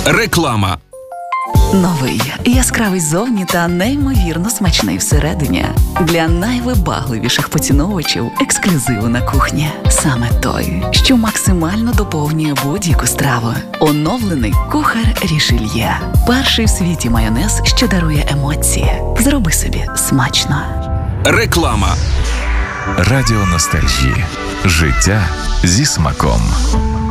Реклама. Новий, яскравий ззовні та неймовірно смачний всередині. Для найвибагливіших поціновувачів ексклюзиву на кухні. Саме той, що максимально доповнює будь-яку страву. Оновлений кухар Рішельє. Перший в світі майонез, що дарує емоції. Зроби собі смачно. Реклама. Радіо ностальгії. Життя зі смаком.